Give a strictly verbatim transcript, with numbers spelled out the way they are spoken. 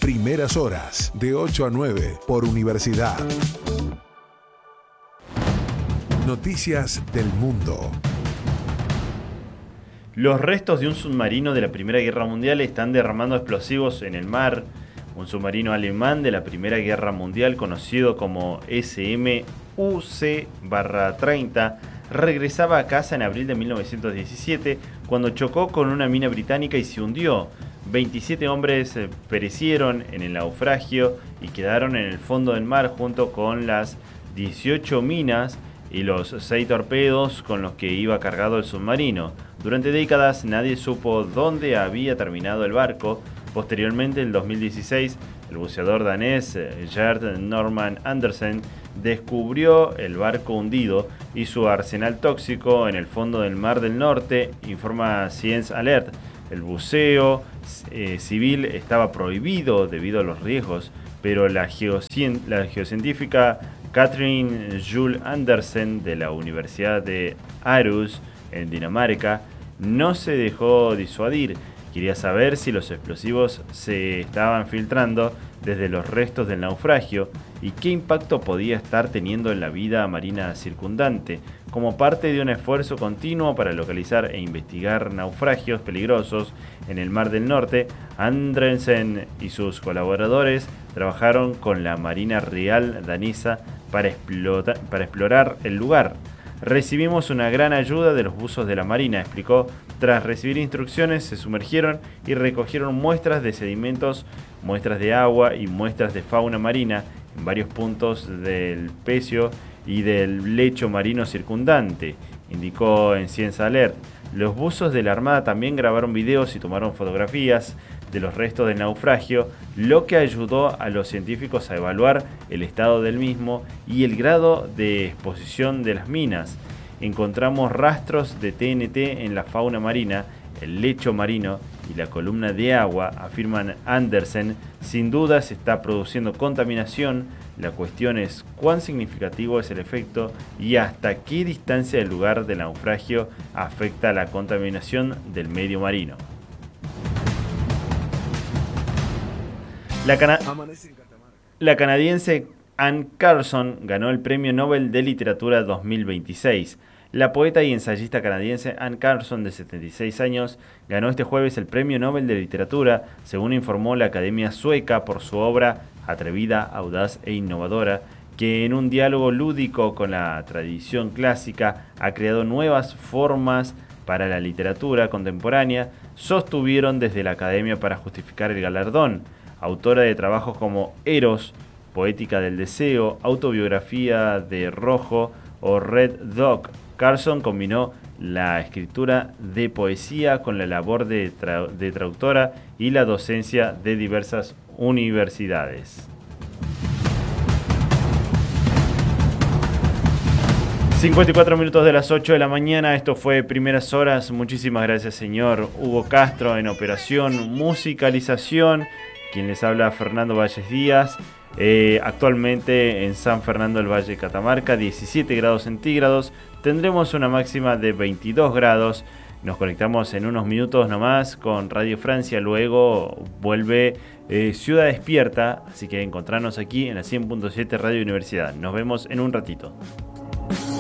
Primeras horas, de ocho a nueve, por Universidad. Noticias del mundo. Los restos de un submarino de la Primera Guerra Mundial están derramando explosivos en el mar. Un submarino alemán de la Primera Guerra Mundial, conocido como S M U C treinta, regresaba a casa en abril de mil novecientos diecisiete cuando chocó con una mina británica y se hundió. veintisiete hombres perecieron en el naufragio y quedaron en el fondo del mar junto con las dieciocho minas y los seis torpedos con los que iba cargado el submarino. Durante décadas nadie supo dónde había terminado el barco. Posteriormente, en dos mil dieciséis, el buceador danés Gerd Norman Andersen descubrió el barco hundido y su arsenal tóxico en el fondo del Mar del Norte, informa Science Alert. El buceo eh, civil estaba prohibido debido a los riesgos, pero la, geocien- la geocientífica Catherine Juhl Andersen de la Universidad de Aarhus, en Dinamarca, no se dejó disuadir. Quería saber si los explosivos se estaban filtrando desde los restos del naufragio y qué impacto podía estar teniendo en la vida marina circundante. Como parte de un esfuerzo continuo para localizar e investigar naufragios peligrosos en el Mar del Norte, Andersen y sus colaboradores trabajaron con la Marina Real danesa para, explota- para explorar el lugar. Recibimos una gran ayuda de los buzos de la Marina, explicó. Tras recibir instrucciones, se sumergieron y recogieron muestras de sedimentos, muestras de agua y muestras de fauna marina en varios puntos del pecio y del lecho marino circundante, indicó en Science Alert. Los buzos de la Armada también grabaron videos y tomaron fotografías de los restos del naufragio, lo que ayudó a los científicos a evaluar el estado del mismo y el grado de exposición de las minas. Encontramos rastros de T N T en la fauna marina, el lecho marino y la columna de agua, afirman Andersen. Sin duda se está produciendo contaminación. La cuestión es cuán significativo es el efecto y hasta qué distancia del lugar del naufragio afecta la contaminación del medio marino. La, cana- la canadiense Anne Carson ganó el Premio Nobel de Literatura dos mil veintiséis. La poeta y ensayista canadiense Anne Carson, de setenta y seis años, ganó este jueves el Premio Nobel de Literatura, según informó la Academia Sueca, por su obra atrevida, audaz e innovadora, que en un diálogo lúdico con la tradición clásica ha creado nuevas formas para la literatura contemporánea, sostuvieron desde la Academia para justificar el galardón. Autora de trabajos como Eros, Poética del Deseo, Autobiografía de Rojo o Red Dog, Carson combinó la escritura de poesía con la labor de, tra- de traductora y la docencia de diversas universidades. cincuenta y cuatro minutos de las ocho de la mañana, esto fue Primeras Horas. Muchísimas gracias, señor Hugo Castro en operación, musicalización. Quien les habla, Fernando Valles Díaz. Eh, actualmente en San Fernando del Valle, Catamarca, diecisiete grados centígrados. Tendremos una máxima de veintidós grados. Nos conectamos en unos minutos nomás con Radio Francia. Luego vuelve eh, Ciudad Despierta. Así que encontrarnos aquí en la cien punto siete Radio Universidad. Nos vemos en un ratito.